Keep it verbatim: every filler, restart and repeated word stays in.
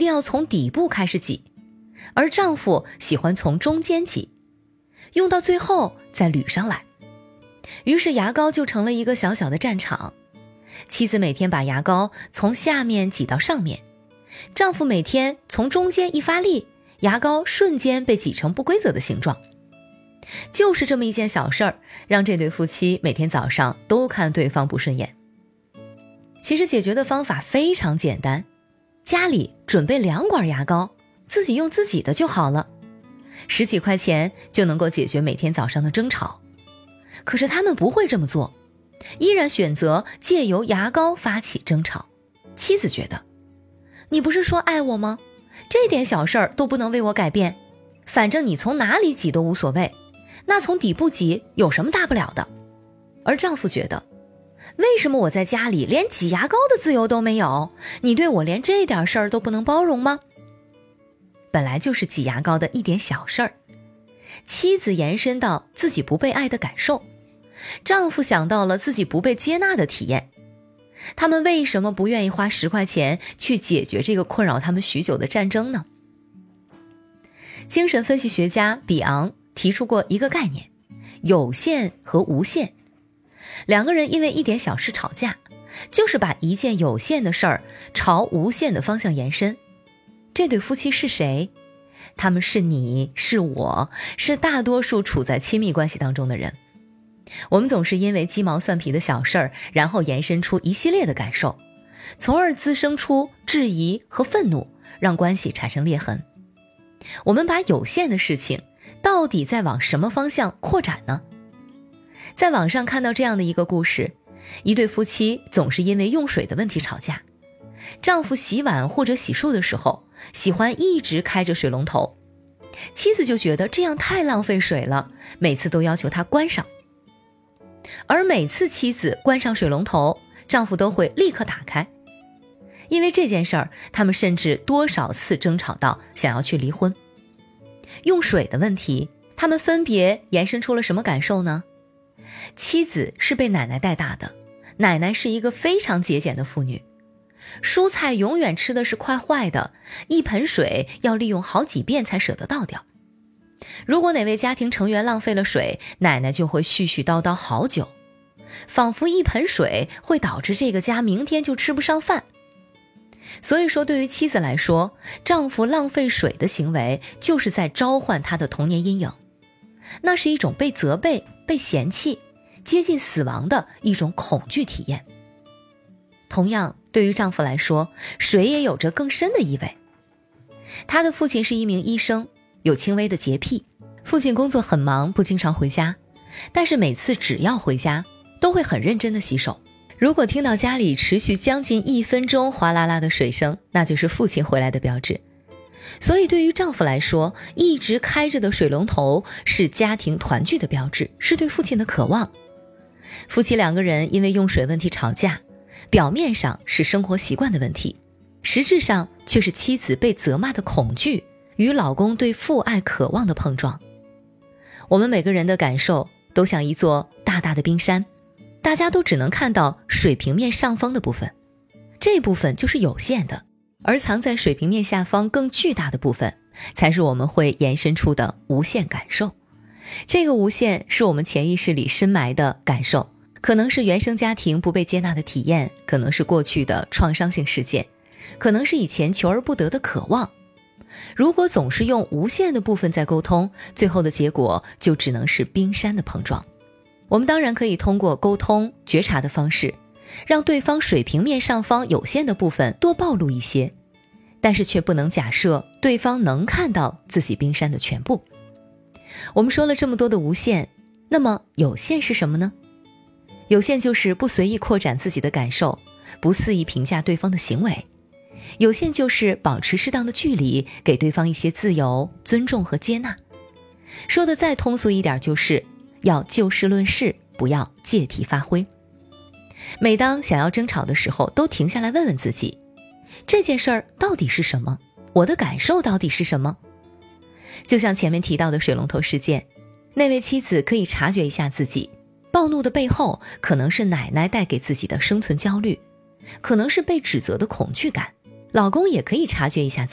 定要从底部开始挤，而丈夫喜欢从中间挤，用到最后再捋上来。于是牙膏就成了一个小小的战场，妻子每天把牙膏从下面挤到上面，丈夫每天从中间一发力，牙膏瞬间被挤成不规则的形状。就是这么一件小事儿，让这对夫妻每天早上都看对方不顺眼。其实解决的方法非常简单，家里准备两管牙膏，自己用自己的就好了，十几块钱就能够解决每天早上的争吵。可是他们不会这么做，依然选择借由牙膏发起争吵。妻子觉得，你不是说爱我吗？这点小事儿都不能为我改变，反正你从哪里挤都无所谓，那从底部挤有什么大不了的？而丈夫觉得，为什么我在家里连挤牙膏的自由都没有？你对我连这点事儿都不能包容吗？本来就是挤牙膏的一点小事儿，妻子延伸到自己不被爱的感受，丈夫想到了自己不被接纳的体验。他们为什么不愿意花十块钱去解决这个困扰他们许久的战争呢？精神分析学家比昂提出过一个概念，有限和无限。两个人因为一点小事吵架，就是把一件有限的事儿朝无限的方向延伸。这对夫妻是谁？他们是你，是我，是大多数处在亲密关系当中的人。我们总是因为鸡毛蒜皮的小事儿，然后延伸出一系列的感受，从而滋生出质疑和愤怒，让关系产生裂痕。我们把有限的事情到底在往什么方向扩展呢？在网上看到这样的一个故事，一对夫妻总是因为用水的问题吵架，丈夫洗碗或者洗漱的时候喜欢一直开着水龙头，妻子就觉得这样太浪费水了，每次都要求他关上。而每次妻子关上水龙头，丈夫都会立刻打开。因为这件事儿，他们甚至多少次争吵到想要去离婚。用水的问题，他们分别延伸出了什么感受呢？妻子是被奶奶带大的，奶奶是一个非常节俭的妇女，蔬菜永远吃的是快坏的，一盆水要利用好几遍才舍得倒掉。如果哪位家庭成员浪费了水，奶奶就会絮絮叨叨好久，仿佛一盆水会导致这个家明天就吃不上饭。所以说，对于妻子来说，丈夫浪费水的行为就是在召唤她的童年阴影，那是一种被责备、被嫌弃、接近死亡的一种恐惧体验。同样，对于丈夫来说，水也有着更深的意味。他的父亲是一名医生，有轻微的洁癖，父亲工作很忙，不经常回家，但是每次只要回家，都会很认真地洗手。如果听到家里持续将近一分钟哗啦啦的水声，那就是父亲回来的标志。所以对于丈夫来说，一直开着的水龙头是家庭团聚的标志，是对父亲的渴望。夫妻两个人因为用水问题吵架，表面上是生活习惯的问题，实质上却是妻子被责骂的恐惧与老公对父爱渴望的碰撞。我们每个人的感受都像一座大大的冰山，大家都只能看到水平面上方的部分，这部分就是有限的，而藏在水平面下方更巨大的部分，才是我们会延伸出的无限感受。这个无限是我们潜意识里深埋的感受，可能是原生家庭不被接纳的体验，可能是过去的创伤性事件，可能是以前求而不得的渴望。如果总是用无限的部分在沟通，最后的结果就只能是冰山的碰撞。我们当然可以通过沟通、觉察的方式，让对方水平面上方有限的部分多暴露一些，但是却不能假设对方能看到自己冰山的全部。我们说了这么多的无限，那么有限是什么呢？有限就是不随意扩展自己的感受，不肆意评价对方的行为。有限就是保持适当的距离，给对方一些自由、尊重和接纳。说的再通俗一点，就是要就事论事，不要借题发挥。每当想要争吵的时候，都停下来问问自己，这件事儿到底是什么？我的感受到底是什么？就像前面提到的水龙头事件，那位妻子可以察觉一下自己暴怒的背后，可能是奶奶带给自己的生存焦虑，可能是被指责的恐惧感。老公也可以察觉一下自己